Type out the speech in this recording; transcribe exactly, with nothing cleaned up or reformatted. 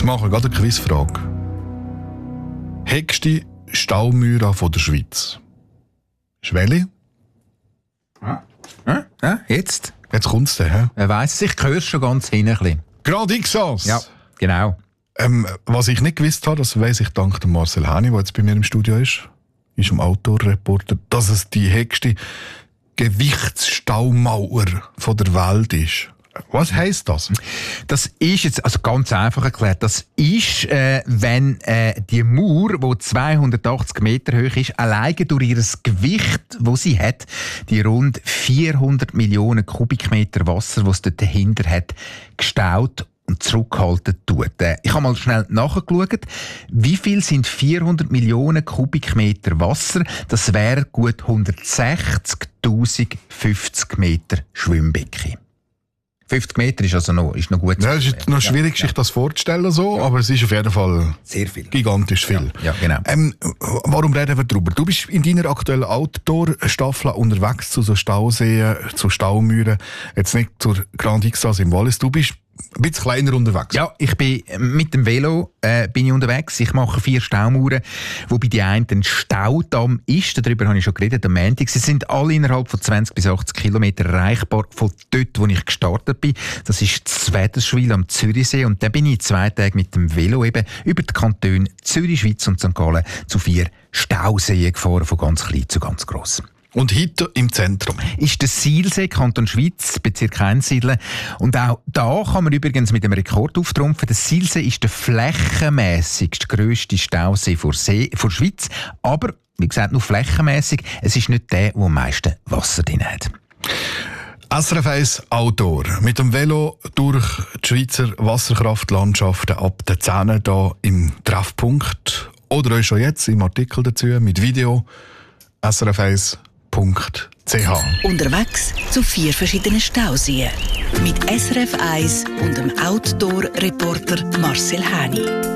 machen wir gerade eine Quizfrage. Höchste Staumauer von der Schweiz. Schwelle? Ah. Ah, ah, jetzt? Jetzt kommt es dann. Wer weiss, ich höre schon ganz hin. Grand Ixas! Ja, genau. Ähm, was ich nicht gewusst habe, das weiss ich dank dem Marcel Häni, der jetzt bei mir im Studio ist, ist ein Outdoor-Reporter, dass es die höchste Gewichtsstaumauer von der Welt ist. Was heisst das? Das ist jetzt, also ganz einfach erklärt, das ist, äh, wenn äh, die Mauer, die zweihundertachtzig Meter hoch ist, alleine durch ihr Gewicht, das sie hat, die rund vierhundert Millionen Kubikmeter Wasser, das es dort dahinter hat, gestaut und zurückgehalten tut. Ich habe mal schnell nachgeschaut, wie viel sind vierhundert Millionen Kubikmeter Wasser? Das wäre gut hundertsechzigtausend fünfzig Meter Schwimmbecken. fünfzig Meter ist also noch, ist noch gut. Ja, es ist noch schwierig, ja, sich das vorzustellen, so, ja. Aber es ist auf jeden Fall sehr viel. Gigantisch viel. Ja, ja, genau. Ähm, warum reden wir darüber? Du bist in deiner aktuellen Outdoor-Staffel unterwegs zu so Stauseen, zu Staumauern, jetzt nicht zur Grand Ixas im Wallis. Du bist ein bisschen kleiner unterwegs. Ja, ich bin mit dem Velo äh, bin ich unterwegs. Ich mache vier Staumauern, wobei die eine ein Staudamm ist. Darüber habe ich schon geredet am Montag. Sie sind alle innerhalb von zwanzig bis achtzig Kilometer erreichbar von dort, wo ich gestartet bin. Das ist Zwederschwil am Zürichsee. Und dann bin ich zwei Tage mit dem Velo eben über die Kantone Zürich, Schweiz und Sankt Gallen zu vier Stauseen gefahren, von ganz klein zu ganz gross. Und heute im Zentrum ist der Sihlsee, Kanton Schweiz, Bezirk Einsiedeln. Und auch da kann man übrigens mit dem Rekord auftrumpfen. Der Sihlsee ist der flächenmässigste grösste Stausee vor See, vor Schweiz. Aber, wie gesagt, nur flächenmässig. Es ist nicht der, der am meisten Wasser drin hat. S R F eins Outdoor. Mit dem Velo durch die Schweizer Wasserkraftlandschaften ab den Zähnen hier im Treffpunkt. Oder euch schon jetzt im Artikel dazu mit Video. S R F eins Punkt c h. Unterwegs zu vier verschiedenen Stauseen. Mit S R F eins und dem Outdoor-Reporter Marcel Häni.